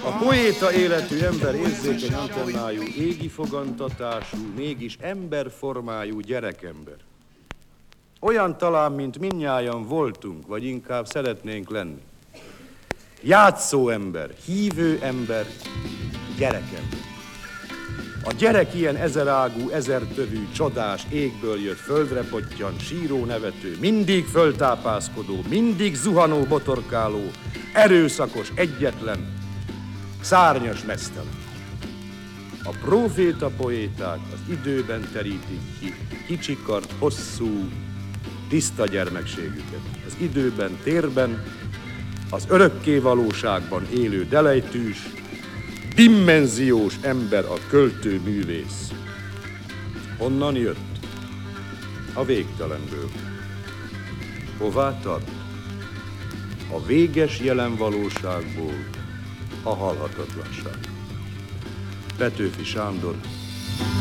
A poéta életű ember érzékeny antennájú, égi fogantatású, mégis emberformájú gyerekember. Olyan talán, mint mindnyájan voltunk, vagy inkább szeretnénk lenni. Játszó ember, hívő ember, gyerekember. A gyerek ilyen ezerágú, ezertövű, csodás, égből jött, földre pottyan, síró nevető, mindig föltápászkodó, mindig zuhanó, botorkáló, erőszakos, egyetlen, szárnyas meztelen. A próféta poéták az időben terítik ki kicsikart, hosszú, tiszta gyermekségüket. Az időben, térben, az örökké valóságban élő delejtűs, dimenziós ember a költő művész. Honnan jött? A végtelenből. Hová tart? A véges jelen valóságból a halhatatlanság. Petőfi Sándor,